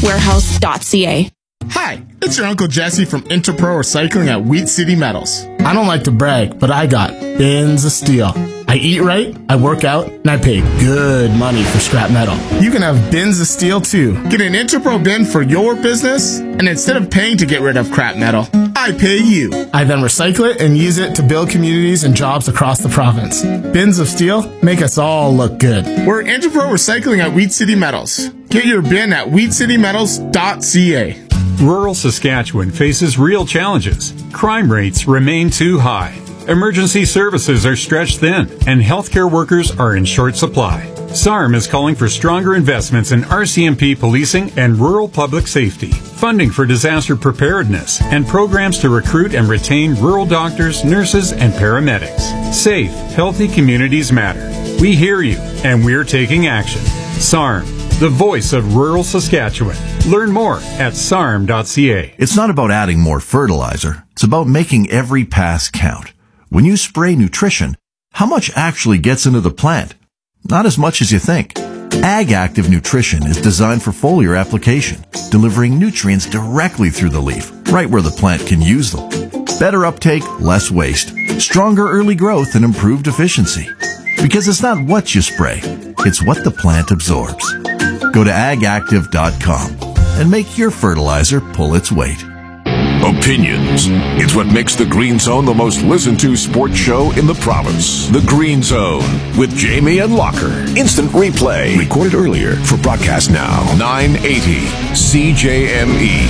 SmartWarehouse.ca. Hi, it's your Uncle Jesse from Interpro Recycling at Wheat City Metals. I don't like to brag, but I got bins of steel. I eat right, I work out, and I pay good money for scrap metal. You can have bins of steel too. Get an Interpro bin for your business, and instead of paying to get rid of crap metal, I pay you. I then recycle it and use it to build communities and jobs across the province. Bins of steel make us all look good. We're Interpro Recycling at Wheat City Metals. Get your bin at wheatcitymetals.ca. Rural Saskatchewan faces real challenges. Crime rates remain too high. Emergency services are stretched thin, and healthcare workers are in short supply. SARM is calling for stronger investments in RCMP policing and rural public safety, funding for disaster preparedness, and programs to recruit and retain rural doctors, nurses, and paramedics. Safe, healthy communities matter. We hear you, and we're taking action. SARM, the voice of rural Saskatchewan. Learn more at sarm.ca. It's not about adding more fertilizer. It's about making every pass count. When you spray nutrition, how much actually gets into the plant? Not as much as you think. Ag Active Nutrition is designed for foliar application, delivering nutrients directly through the leaf, right where the plant can use them. Better uptake, less waste, stronger early growth, and improved efficiency. Because it's not what you spray, it's what the plant absorbs. Go to agactive.com and make your fertilizer pull its weight. Opinions. It's what makes The Green Zone the most listened to sports show in the province. The Green Zone with Jamie and Locker. Instant replay. Recorded earlier for broadcast now. 980 CJME.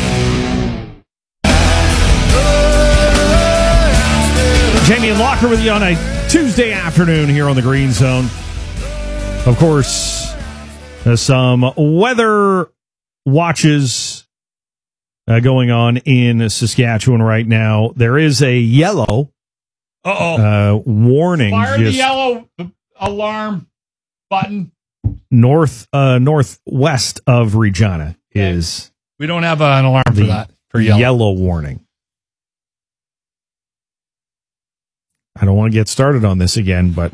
Jamie and Locker with you on a Tuesday afternoon here on The Green Zone. Of course, some weather watches going on in Saskatchewan right now. There is a yellow warning. Fire the yellow alarm button. Northwest of Regina is. We don't have an alarm for that. For yellow warning. I don't want to get started on this again, but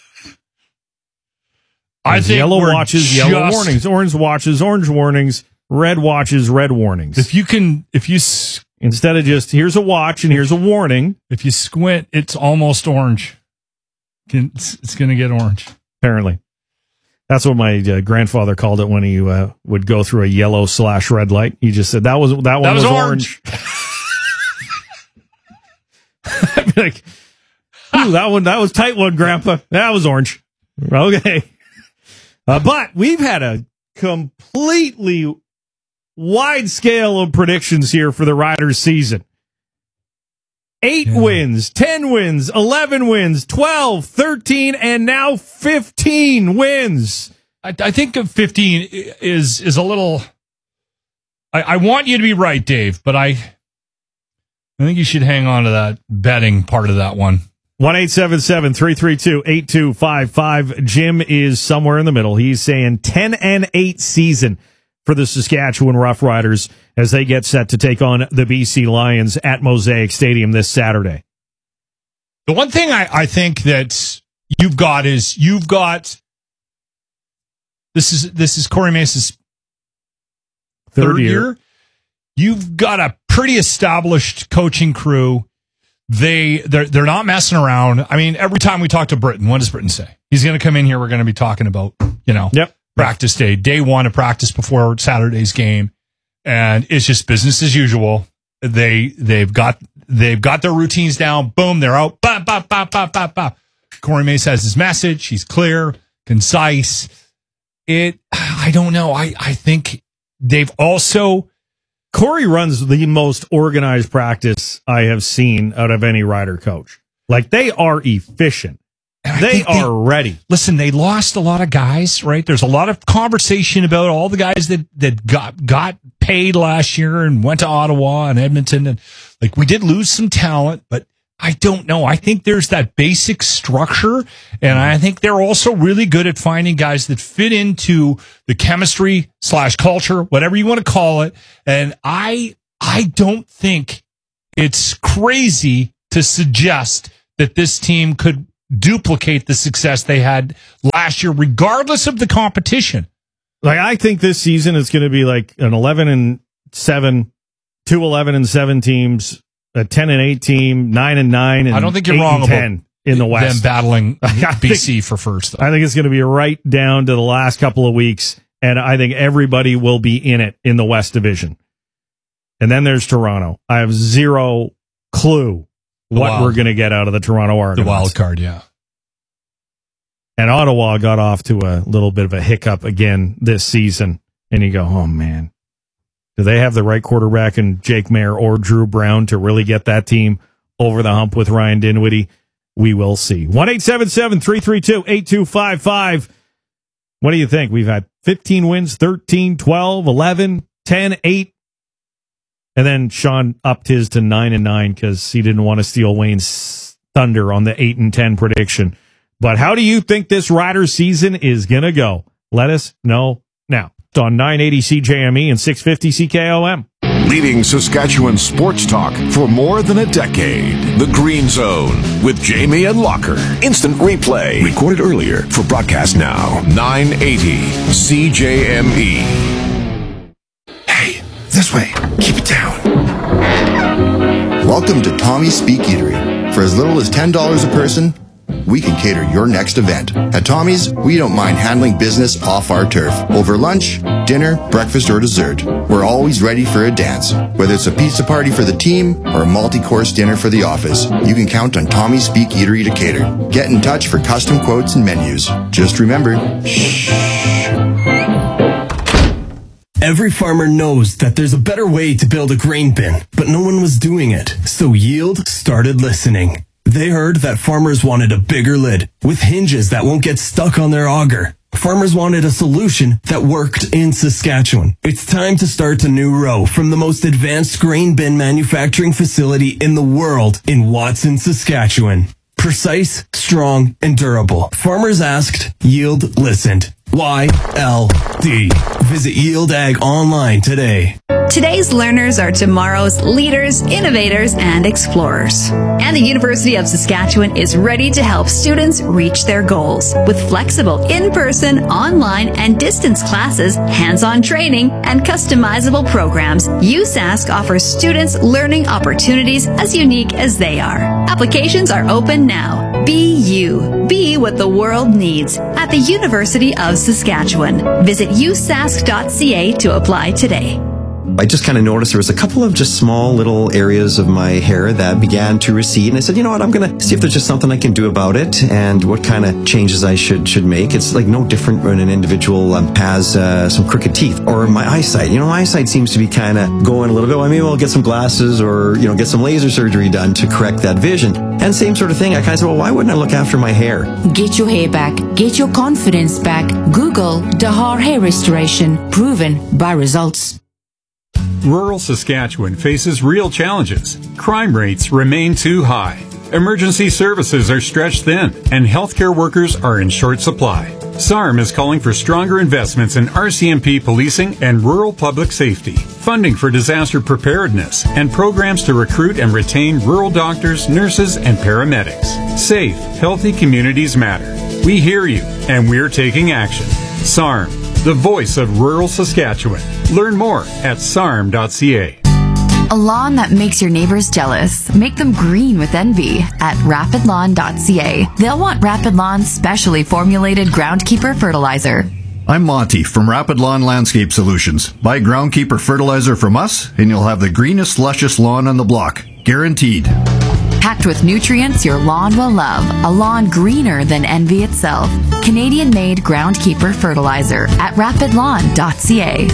I think yellow watches, yellow warnings, orange watches, orange warnings, red watches, red warnings. Instead of just here's a watch and here's a warning, if you squint, it's almost orange. It's going to get orange. Apparently, that's what my grandfather called it when he would go through a yellow/red light. He just said that one was orange. I'd be like, ooh, that was tight one, Grandpa. That was orange. Okay. But we've had a completely wide scale of predictions here for the Riders season. 8 wins, 10 wins, 11 wins, 12, 13, and now 15 wins. I think 15 is a little... I want you to be right, Dave, but I think you should hang on to that betting part of that one. 1-877-332-8255. Jim is somewhere in the middle. He's saying 10-8 season for the Saskatchewan Roughriders as they get set to take on the BC Lions at Mosaic Stadium this Saturday. The one thing I think that you've got this is Corey Mace's third year. You've got a pretty established coaching crew. They're not messing around. I mean, every time we talk to Britton, what does Britton say? He's going to come in here. We're going to be talking about, practice day one of practice before Saturday's game. And it's just business as usual. They've got their routines down. Boom. They're out. Bah, bah, bah, bah, bah, bah. Corey Mace has his message. He's clear, concise. I don't know. I think they've also... Corey runs the most organized practice I have seen out of any Rider coach. Like, they are efficient. They are ready. Listen, they lost a lot of guys, right? There's a lot of conversation about all the guys that got paid last year and went to Ottawa and Edmonton. And like, we did lose some talent, but I don't know. I think there's that basic structure, and I think they're also really good at finding guys that fit into the chemistry/culture, whatever you want to call it. And I don't think it's crazy to suggest that this team could duplicate the success they had last year, regardless of the competition. Like, I think this season is going to be like an 11-7, 2 11-7 teams, a 10-8 team, 9-9, and I don't think you're wrong about 10 in the West. Them battling BC for first, though. I think it's going to be right down to the last couple of weeks, and I think everybody will be in it in the West Division. And then there's Toronto. I have zero clue what we're going to get out of the Toronto Argonauts. The wild card, yeah. And Ottawa got off to a little bit of a hiccup again this season. And you go, oh, man. Do they have the right quarterback in Jake Mayer or Drew Brown to really get that team over the hump with Ryan Dinwiddie? We will see. 1-877-332-8255. What do you think? We've had 15 wins, 13, 12, 11, 10, 8. And then Sean upped his to 9-9 because he didn't want to steal Wayne's thunder on the 8-10 prediction. But how do you think this Riders season is going to go? Let us know now. It's on 980 CJME and 650 CKOM. Leading Saskatchewan sports talk for more than a decade. The Green Zone with Jamie and Locker. Instant replay. Recorded earlier for broadcast now. 980 CJME. Hey, this way. Keep it down. Welcome to Tommy's Speak Eatery. For as little as $10 a person, we can cater your next event. At Tommy's, we don't mind handling business off our turf. Over lunch, dinner, breakfast, or dessert. We're always ready for a dance. Whether it's a pizza party for the team or a multi-course dinner for the office, you can count on Tommy's Speak Eatery to cater. Get in touch for custom quotes and menus. Just remember, shh. Every farmer knows that there's a better way to build a grain bin, but no one was doing it. So Yield started listening. They heard that farmers wanted a bigger lid with hinges that won't get stuck on their auger. Farmers wanted a solution that worked in Saskatchewan. It's time to start a new row from the most advanced grain bin manufacturing facility in the world in Watson, Saskatchewan. Precise, strong, and durable. Farmers asked, Yield listened. YLD. Visit Yield Ag online today. Today's learners are tomorrow's leaders, innovators, and explorers. And the University of Saskatchewan is ready to help students reach their goals. With flexible in-person, online, and distance classes, hands-on training, and customizable programs, USask offers students learning opportunities as unique as they are. Applications are open now. Be you. Be what the world needs at the University of Saskatchewan. Visit usask.ca to apply today. I just kind of noticed there was a couple of just small little areas of my hair that began to recede. And I said, you know what, I'm going to see if there's just something I can do about it and what kind of changes I should make. It's like no different when an individual has some crooked teeth or my eyesight. You know, my eyesight seems to be kind of going a little bit. Well, maybe I'll get some glasses or, you know, get some laser surgery done to correct that vision. And same sort of thing. I kind of said, well, why wouldn't I look after my hair? Get your hair back. Get your confidence back. Google Dahar Hair Restoration. Proven by results. Rural Saskatchewan faces real challenges. Crime rates remain too high. Emergency services are stretched thin, and healthcare workers are in short supply. SARM is calling for stronger investments in RCMP policing and rural public safety, funding for disaster preparedness, and programs to recruit and retain rural doctors, nurses, and paramedics. Safe, healthy communities matter. We hear you, and we're taking action. SARM, the voice of rural Saskatchewan. Learn more at sarm.ca. A lawn that makes your neighbors jealous. Make them green with envy at rapidlawn.ca. They'll want Rapid Lawn's specially formulated Groundkeeper fertilizer. I'm Monty from Rapid Lawn Landscape Solutions. Buy Groundkeeper fertilizer from us, and you'll have the greenest, luscious lawn on the block. Guaranteed. Packed with nutrients your lawn will love. A lawn greener than envy itself. Canadian-made Groundkeeper fertilizer at rapidlawn.ca.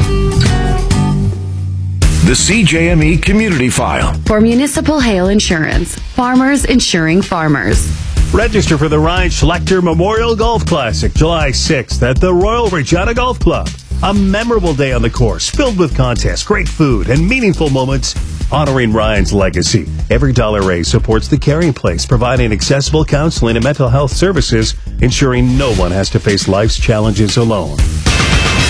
The CJME Community File. For Municipal Hail Insurance. Farmers insuring farmers. Register for the Ryan Schlechter Memorial Golf Classic, July 6th at the Royal Regina Golf Club. A memorable day on the course, filled with contests, great food, and meaningful moments honoring Ryan's legacy. Every dollar raised supports the Caring Place, providing accessible counseling and mental health services, ensuring no one has to face life's challenges alone.